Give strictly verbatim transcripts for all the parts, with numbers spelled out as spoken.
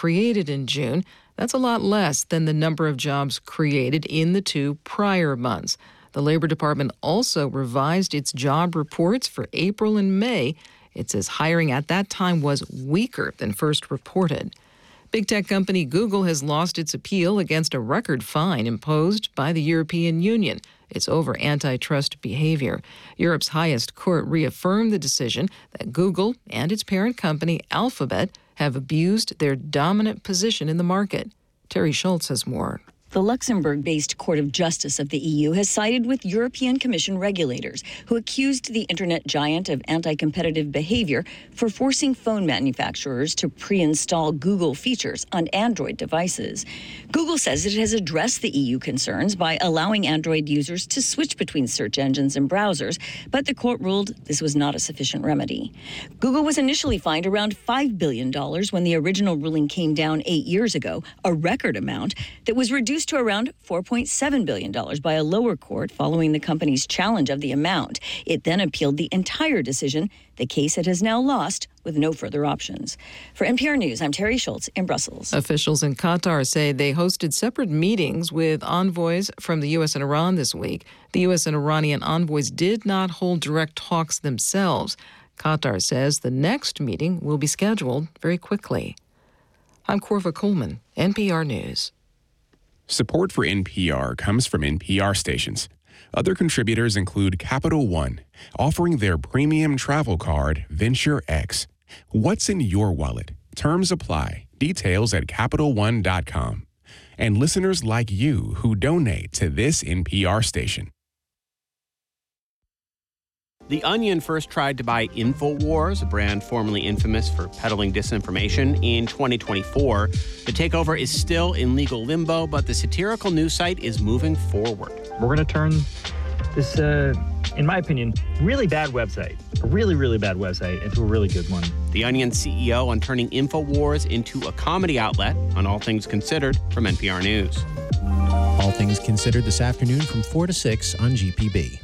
created in June. That's a lot less than the number of jobs created in the two prior months. The Labor Department also revised its job reports for April and May. It says hiring at that time was weaker than first reported. Big tech company Google has lost its appeal against a record fine imposed by the European Union. It's over antitrust behavior. Europe's highest court reaffirmed the decision that Google and its parent company Alphabet have abused their dominant position in the market. Terry Schultz has more. The Luxembourg-based Court of Justice of the E U has sided with European Commission regulators who accused the internet giant of anti-competitive behavior for forcing phone manufacturers to pre-install Google features on Android devices. Google says it has addressed the E U concerns by allowing Android users to switch between search engines and browsers, but the court ruled this was not a sufficient remedy. Google was initially fined around five billion dollars when the original ruling came down eight years ago, a record amount that was reduced to around four point seven billion dollars by a lower court following the company's challenge of the amount. It then appealed the entire decision. The case it has now lost with no further options. For N P R News, I'm Terry Schultz in Brussels. Officials in Qatar say they hosted separate meetings with envoys from the U S and Iran this week. The U S and Iranian envoys did not hold direct talks themselves. Qatar says the next meeting will be scheduled very quickly. I'm Corva Coleman, N P R News. Support for N P R comes from N P R stations. Other contributors include Capital One, offering their premium travel card, Venture X. What's in your wallet? Terms apply. Details at Capital One dot com. And listeners like you who donate to this N P R station. The Onion first tried to buy InfoWars, a brand formerly infamous for peddling disinformation, in twenty twenty-four. The takeover is still in legal limbo, but the satirical news site is moving forward. We're going to turn this, uh, in my opinion, really bad website, a really, really bad website, into a really good one. The Onion C E O on turning InfoWars into a comedy outlet on All Things Considered from N P R News. All Things Considered this afternoon from four to six on G P B.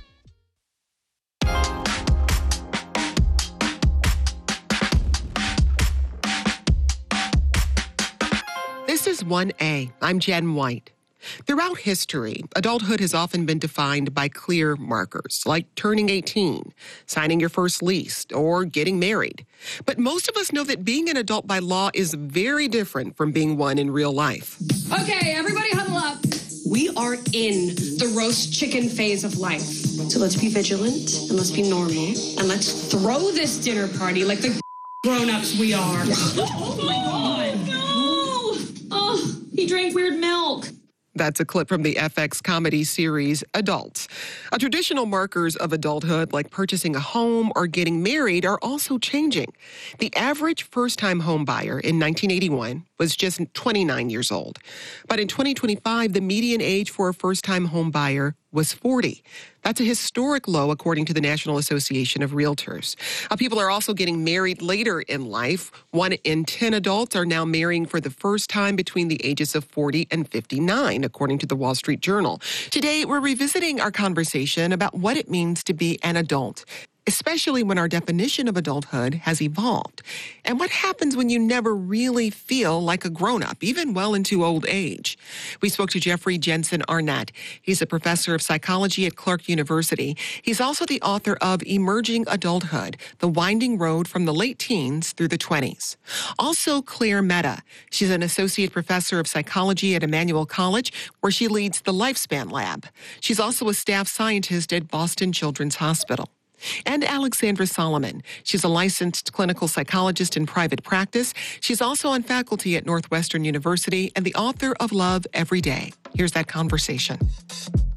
This is one A. I'm Jen White. Throughout history, adulthood has often been defined by clear markers, like turning eighteen, signing your first lease, or getting married. But most of us know that being an adult by law is very different from being one in real life. Okay, everybody huddle up. We are in the roast chicken phase of life. So let's be vigilant, and let's be normal, and let's throw this dinner party like the grown-ups we are. Oh my God, no! Oh, he drank weird milk. That's a clip from the F X comedy series Adults. A traditional markers of adulthood, like purchasing a home or getting married, are also changing. The average first-time home buyer in nineteen eighty-one was just twenty-nine years old. But in twenty twenty-five, the median age for a first-time home buyer was forty. That's a historic low, according to the National Association of Realtors. Uh, people are also getting married later in life. One in ten adults are now marrying for the first time between the ages of forty and fifty-nine, according to the Wall Street Journal. Today, we're revisiting our conversation about what it means to be an adult, especially when our definition of adulthood has evolved. And what happens when you never really feel like a grown-up, even well into old age? We spoke to Jeffrey Jensen Arnett. He's a professor of psychology at Clark University. He's also the author of Emerging Adulthood, The Winding Road from the Late Teens Through the Twenties. Also, Claire Mehta. She's an associate professor of psychology at Emmanuel College, where she leads the Lifespan Lab. She's also a staff scientist at Boston Children's Hospital. And Alexandra Solomon. She's a licensed clinical psychologist in private practice. She's also on faculty at Northwestern University and the author of Love Every Day. Here's that conversation.